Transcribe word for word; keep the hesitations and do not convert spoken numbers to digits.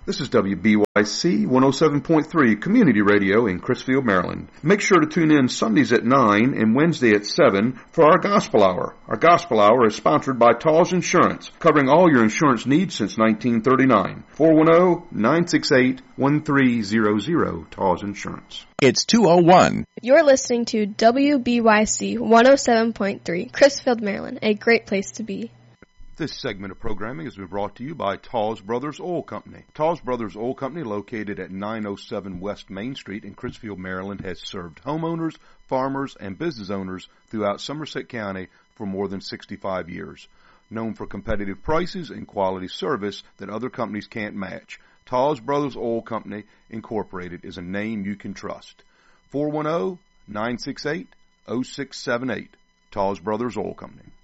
This is W B Y C one oh seven point three Community Radio in Crisfield, Maryland. Make sure to tune in Sundays at nine and Wednesday at seven for our Gospel Hour. Our Gospel Hour is sponsored by Taws Insurance, covering all your insurance needs since nineteen thirty-nine. four one zero, nine six eight, one three zero zero, Taws Insurance. It's two oh one. You're listening to W B Y C one oh seven point three, Crisfield, Maryland, a great place to be. This segment of programming has been brought to you by Taws Brothers Oil Company. Taws Brothers Oil Company, located at nine oh seven West Main Street in Crisfield, Maryland, has served homeowners, farmers, and business owners throughout Somerset County for more than sixty-five years. Known for competitive prices and quality service that other companies can't match, Taws Brothers Oil Company, Incorporated is a name you can trust. four one zero, nine six eight, zero six seven eight, Taws Brothers Oil Company.